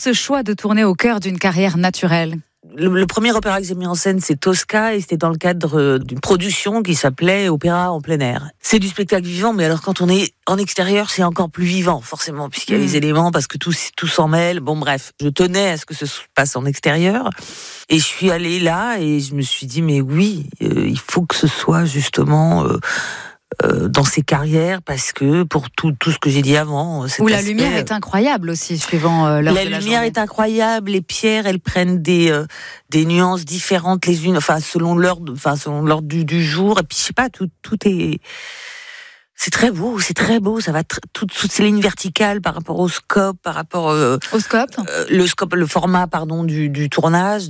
ce choix de tourner au cœur d'une carrière naturelle ? Le premier opéra que j'ai mis en scène, c'est Tosca, et c'était dans le cadre d'une production qui s'appelait Opéra en plein air. C'est du spectacle vivant, mais alors quand on est en extérieur, c'est encore plus vivant, forcément, puisqu'il y a les éléments, parce que tout s'en mêle. Bon, bref, je tenais à ce que ce se passe en extérieur, et je suis allée là, et je me suis dit, mais oui, il faut que ce soit justement... dans ces carrières, parce que pour tout ce que j'ai dit avant, où la lumière est incroyable aussi, suivant l'heure de la journée. La lumière est incroyable, les pierres, elles prennent des nuances différentes les unes, selon l'heure du jour, et puis je sais pas, tout est... C'est très beau, ça va toutes ces lignes verticales par rapport au scope, par rapport au scope, le format du tournage,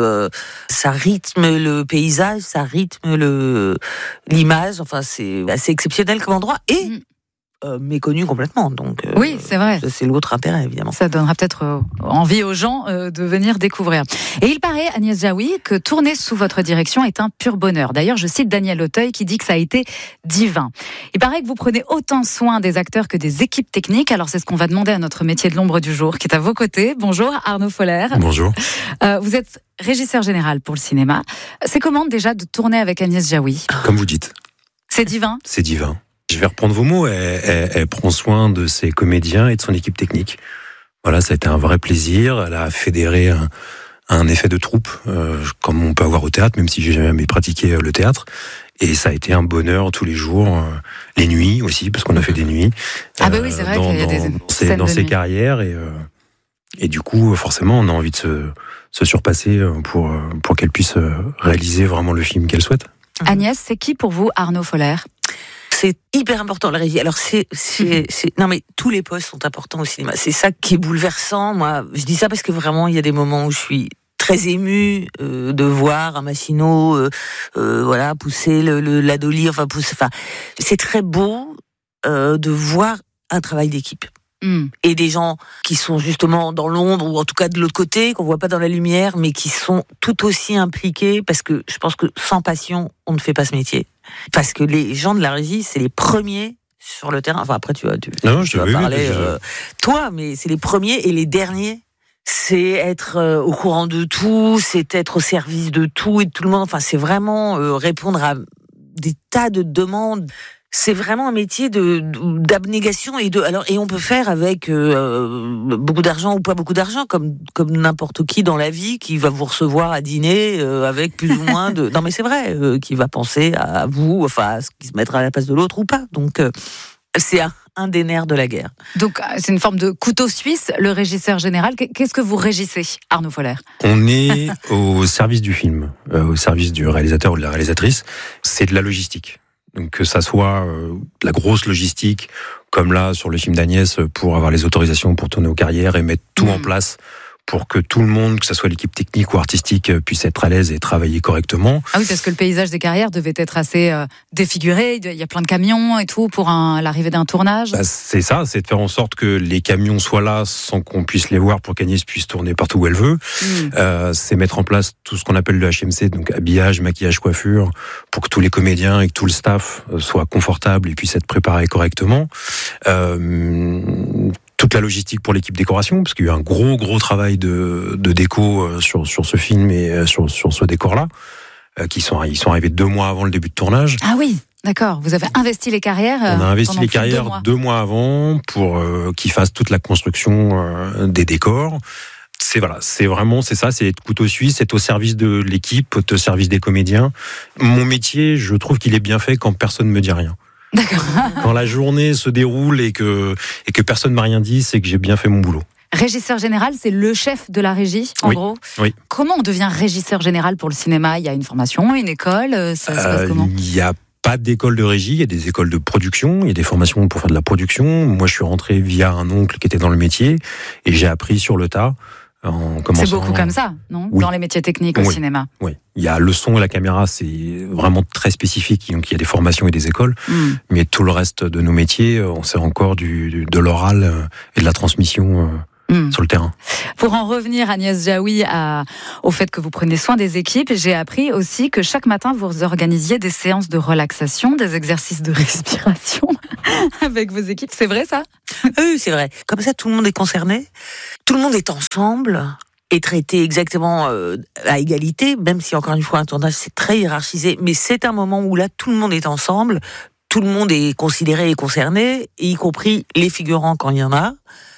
ça rythme le paysage, ça rythme l'image, c'est assez exceptionnel comme endroit et méconnu complètement. Donc oui, c'est vrai. C'est l'autre intérêt, évidemment. Ça donnera peut-être envie aux gens de venir découvrir. Et il paraît, Agnès Jaoui, que tourner sous votre direction est un pur bonheur. D'ailleurs, je cite Daniel Auteuil qui dit que ça a été divin. Il paraît que vous prenez autant soin des acteurs que des équipes techniques. Alors c'est ce qu'on va demander à notre métier de l'ombre du jour, qui est à vos côtés. Bonjour Arnaud Foller. Bonjour. Vous êtes régisseur général pour le cinéma. C'est comment déjà de tourner avec Agnès Jaoui ? Comme vous dites. C'est divin ? C'est divin. Je vais reprendre vos mots, elle prend soin de ses comédiens et de son équipe technique. Voilà, ça a été un vrai plaisir. Elle a fédéré un effet de troupe, comme on peut avoir au théâtre, même si j'ai jamais pratiqué le théâtre. Et ça a été un bonheur tous les jours, les nuits aussi, parce qu'on a fait des nuits. Ah bah oui, c'est vrai qu'il y a des scènes dans ses carrières. Et du coup, forcément, on a envie de se surpasser pour qu'elle puisse réaliser vraiment le film qu'elle souhaite. Agnès, c'est qui pour vous Arnaud Foller ? C'est hyper important, la régie. Alors, non, mais tous les postes sont importants au cinéma. C'est ça qui est bouleversant. Moi, je dis ça parce que vraiment, il y a des moments où je suis très émue de voir un Machineau, pousser la dolly. C'est très beau de voir un travail d'équipe. Et des gens qui sont justement dans l'ombre, ou en tout cas de l'autre côté, qu'on voit pas dans la lumière, mais qui sont tout aussi impliqués, parce que je pense que sans passion, on ne fait pas ce métier. Parce que les gens de la régie, c'est les premiers sur le terrain. Enfin, après, tu vas parler, toi, mais c'est les premiers et les derniers. C'est être au courant de tout, c'est être au service de tout et de tout le monde. Enfin, c'est vraiment répondre à des tas de demandes. C'est vraiment un métier d'abnégation et on peut faire avec beaucoup d'argent ou pas beaucoup d'argent, comme n'importe qui dans la vie qui va vous recevoir à dîner avec plus ou moins de... Non mais c'est vrai, qui va penser à vous, à ce qui se mettra à la place de l'autre ou pas. Donc c'est un des nerfs de la guerre. Donc c'est une forme de couteau suisse, le régisseur général. Qu'est-ce que vous régissez, Arnaud Foller ? On est au service du film, au service du réalisateur ou de la réalisatrice. C'est de la logistique. Donc que ça soit la grosse logistique, comme là sur le film d'Agnès, pour avoir les autorisations pour tourner aux carrières et mettre tout en place pour que tout le monde, que ce soit l'équipe technique ou artistique, puisse être à l'aise et travailler correctement. Ah oui, parce que le paysage des carrières devait être assez défiguré, il y a plein de camions et tout pour l'arrivée d'un tournage. C'est ça, c'est de faire en sorte que les camions soient là sans qu'on puisse les voir pour qu'Agnès puisse tourner partout où elle veut. C'est mettre en place tout ce qu'on appelle le HMC, donc habillage, maquillage, coiffure, pour que tous les comédiens et que tout le staff soient confortables et puissent être préparés correctement. Toute la logistique pour l'équipe décoration, parce qu'il y a eu un gros travail de déco sur ce film et sur ce décor-là, ils sont arrivés 2 mois avant le début de tournage. Ah oui, d'accord. Vous avez investi les carrières. On a investi les carrières 2 mois avant pour qu'ils fassent toute la construction des décors. C'est ça, c'est être couteau suisse, c'est au service de l'équipe, au service des comédiens. Mon métier, je trouve qu'il est bien fait quand personne ne me dit rien. D'accord. Quand la journée se déroule et que personne m'a rien dit, c'est que j'ai bien fait mon boulot. Régisseur général, c'est le chef de la régie, en gros. Oui. Comment on devient régisseur général pour le cinéma ? Il y a une formation, une école, ça se passe comment ? Il n'y a pas d'école de régie, il y a des écoles de production, il y a des formations pour faire de la production. Moi, je suis rentré via un oncle qui était dans le métier et j'ai appris sur le tas. C'est beaucoup comme ça, non ? Oui. Dans les métiers techniques au cinéma. Oui, il y a le son et la caméra, c'est vraiment très spécifique, donc il y a des formations et des écoles, mais tout le reste de nos métiers, on sait encore de l'oral et de la transmission sur le terrain. Pour en revenir, Agnès Jaoui, au fait que vous prenez soin des équipes, j'ai appris aussi que chaque matin, vous organisiez des séances de relaxation, des exercices de respiration. avec vos équipes. C'est vrai ça ? Oui, c'est vrai. Comme ça, tout le monde est concerné, tout le monde est ensemble et traité exactement à égalité, même si encore une fois un tournage c'est très hiérarchisé, mais c'est un moment où là tout le monde est ensemble, tout le monde est considéré et concerné, y compris les figurants quand il y en a.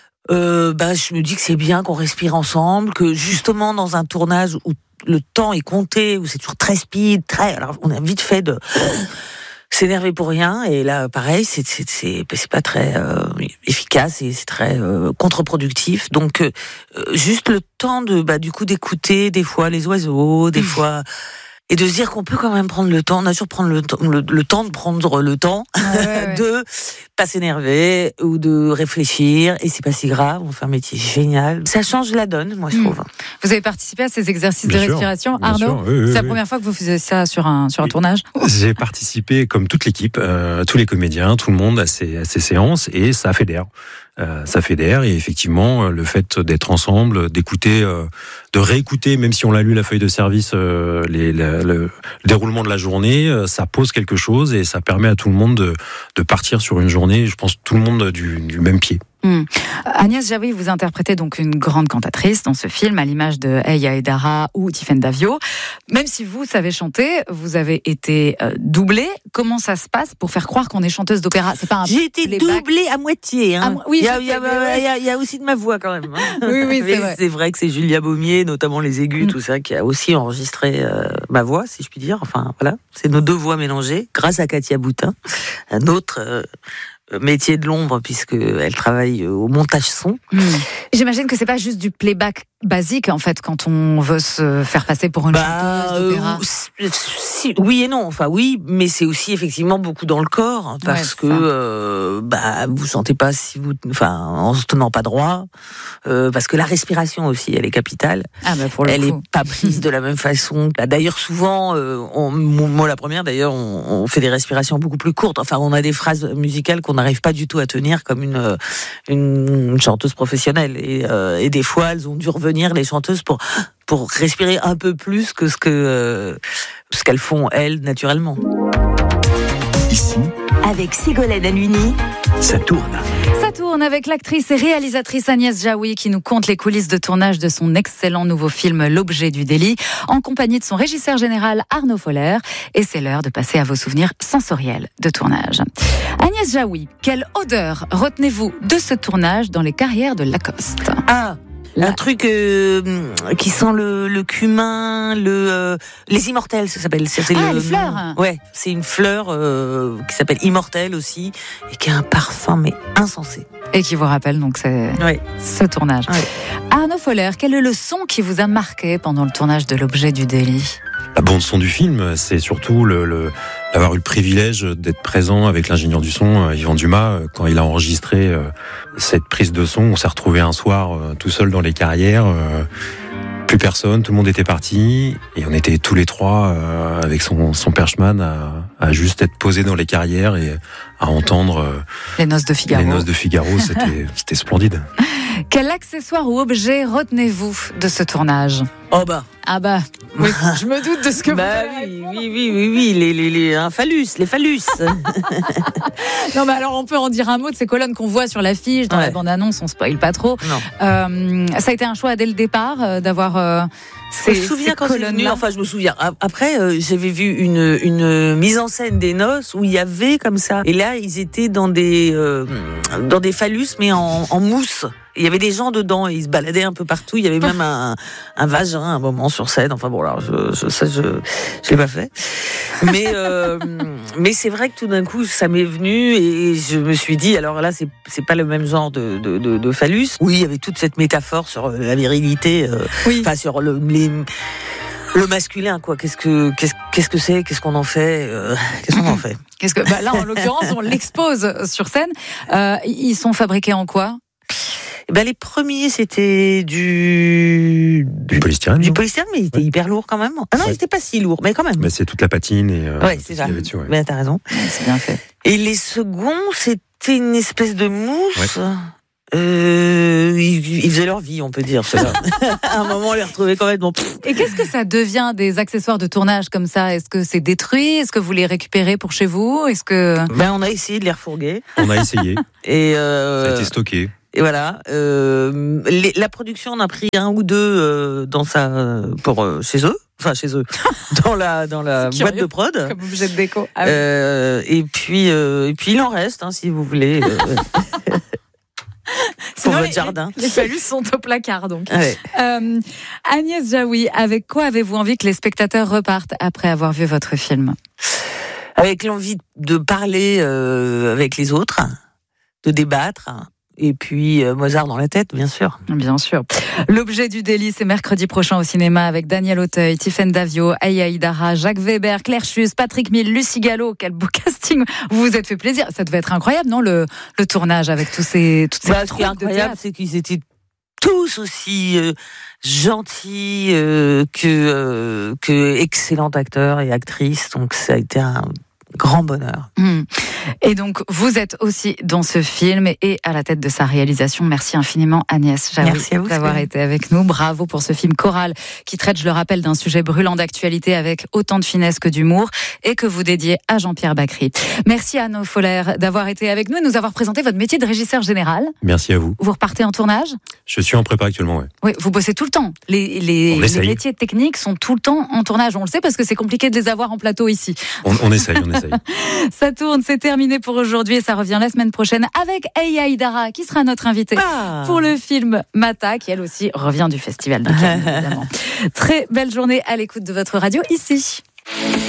Je me dis que c'est bien qu'on respire ensemble, que justement dans un tournage où le temps est compté, où c'est toujours très speed, alors on a vite fait de s'énerver pour rien, et là pareil c'est pas très efficace et c'est très contre-productif. Donc juste le temps de du coup d'écouter des fois les oiseaux, des fois, et de se dire qu'on peut quand même prendre le temps, on a toujours prendre le temps de prendre le temps de pas s'énerver ou de réfléchir, et c'est pas si grave, on fait un métier génial. Ça change la donne, moi je trouve. Vous avez participé à ces exercices Bien de sûr, respiration, bien Arnaud sûr, oui, c'est la première fois que vous faisiez ça sur un tournage? J'ai participé, comme toute l'équipe, tous les comédiens, tout le monde à ces séances, et ça fédère. Ça fédère, et effectivement, le fait d'être ensemble, d'écouter, de réécouter, même si on l'a lu la feuille de service, le déroulement de la journée, ça pose quelque chose et ça permet à tout le monde de partir sur une journée, je pense, tout le monde du même pied. Agnès Jaoui, vous interprétez donc une grande cantatrice dans ce film, à l'image de Eya Edara ou Tiffaine Davio. Même si vous savez chanter, vous avez été doublée. Comment ça se passe pour faire croire qu'on est chanteuse d'opéra? C'est pas un J'ai été doublée à moitié. Oui, il y a aussi de ma voix quand même. Oui, c'est vrai. C'est vrai que c'est Julia Baumier, notamment les aigus, tout ça, qui a aussi enregistré ma voix, si je puis dire. Enfin, voilà, c'est nos deux voix mélangées, grâce à Katia Boutin, un autre métier de l'ombre, puisque elle travaille au montage son. J'imagine que c'est pas juste du playback basique, en fait, quand on veut se faire passer pour une chanteuse d'opéra. Oui et non. Enfin oui, mais c'est aussi effectivement beaucoup dans le corps, parce que vous sentez pas si vous, en se tenant pas droit, parce que la respiration aussi, elle est capitale. Elle est pas prise de la même façon. D'ailleurs, souvent, moi la première, d'ailleurs, on fait des respirations beaucoup plus courtes. Enfin, on a des phrases musicales qu'on n'arrive pas du tout à tenir comme une chanteuse professionnelle, et des fois elles ont dû revenir, les chanteuses, pour respirer un peu plus que ce qu'elles font elles naturellement. Ici, avec Ségolène Halluny, ça tourne. Ça tourne avec l'actrice et réalisatrice Agnès Jaoui, qui nous conte les coulisses de tournage de son excellent nouveau film L'Objet du délit, en compagnie de son régisseur général Arnaud Foller. Et c'est l'heure de passer à vos souvenirs sensoriels de tournage. Agnès Jaoui, quelle odeur retenez-vous de ce tournage dans les carrières de Lacoste? Un truc qui sent le cumin, les immortels, ça s'appelle. Les fleurs. Ouais, c'est une fleur qui s'appelle Immortelle aussi, et qui a un parfum mais insensé. Et qui vous rappelle donc ce tournage. Ouais. Arnaud Foller, quel est le son qui vous a marqué pendant le tournage de L'Objet du délit? La bande son du film, c'est surtout d'avoir eu le privilège d'être présent avec l'ingénieur du son, Yvan Dumas, quand il a enregistré cette prise de son. On s'est retrouvé un soir tout seul dans les carrières, plus personne, tout le monde était parti, et on était tous les trois avec son Perchman à juste être posé dans les carrières et à entendre les Noces de Figaro. Les Noces de Figaro, c'était splendide. Quel accessoire ou objet retenez-vous de ce tournage? Oui, je me doute de ce que oui, les phallus. Non, mais alors on peut en dire un mot de ces colonnes qu'on voit sur l'affiche, dans la bande-annonce, on spoil pas trop. Non. Ça a été un choix dès le départ d'avoir ces colonnes-là. Je me souviens quand c'est venu, je me souviens. Après, j'avais vu une mise en scène des noces où il y avait comme ça. Et là, ils étaient dans des phallus, mais en mousse. Il y avait des gens dedans et ils se baladaient un peu partout. Il y avait même un vagin à un moment sur scène. Enfin bon, alors je l'ai pas fait. Mais c'est vrai que tout d'un coup, ça m'est venu et je me suis dit, alors là, c'est pas le même genre de phallus. Oui, il y avait toute cette métaphore sur la virilité, sur le masculin, quoi. Qu'est-ce que c'est? Qu'est-ce qu'on en fait? Là, en l'occurrence, on l'expose sur scène. Ils sont fabriqués en quoi? Les premiers, c'était du polystyrène. Du polystyrène, mais il était hyper lourd quand même. Ah non, il n'était pas si lourd, mais quand même. C'est toute la patine et. C'est ça. Mais t'as raison. C'est bien fait. Et les seconds, c'était une espèce de mousse. Ils faisaient leur vie, on peut dire. À un moment, on les retrouvait complètement. Et qu'est-ce que ça devient des accessoires de tournage comme ça ? Est-ce que c'est détruit ? Est-ce que vous les récupérez pour chez vous ? Est-ce que on a essayé de les refourguer. On a essayé. Et ça a été stocké. Et voilà. La production, on a pris 1 ou 2 chez eux. Enfin, chez eux, dans la boîte de prod. Comme objet de déco. Et puis, il en reste, si vous voulez. Pour votre jardin. Les phallus sont au placard, donc. Ouais. Agnès Jaoui, avec quoi avez-vous envie que les spectateurs repartent après avoir vu votre film ? Avec l'envie de parler avec les autres, de débattre. Et puis Mozart dans la tête, bien sûr. Bien sûr. L'objet du délit, c'est mercredi prochain au cinéma avec Daniel Auteuil, Tiffaine Davio, Aya Hidara, Jacques Weber, Claire Chus, Patrick Mille, Lucie Gallo. Quel beau casting. Vous vous êtes fait plaisir. Ça devait être incroyable, non, le tournage avec toutes ces Ce qui est incroyable, c'est qu'ils étaient tous aussi gentils que excellents acteurs et actrices. Donc ça a été un grand bonheur. Et donc, vous êtes aussi dans ce film et à la tête de sa réalisation. Merci infiniment, Agnès Jaoui, d'avoir été avec nous. Bravo pour ce film choral qui traite, je le rappelle, d'un sujet brûlant d'actualité avec autant de finesse que d'humour et que vous dédiez à Jean-Pierre Bacry. Merci à Anne Foller d'avoir été avec nous et de nous avoir présenté votre métier de régisseur général. Merci à vous. Vous repartez en tournage ? Je suis en prépa actuellement, oui. Oui, vous bossez tout le temps. Les métiers techniques sont tout le temps en tournage. On le sait parce que c'est compliqué de les avoir en plateau ici. On essaye. Ça tourne, c'est terminé pour aujourd'hui et ça revient la semaine prochaine avec Aya Hidara qui sera notre invitée pour le film Mata, qui elle aussi revient du Festival de Cannes, évidemment. Très belle journée à l'écoute de votre radio ici.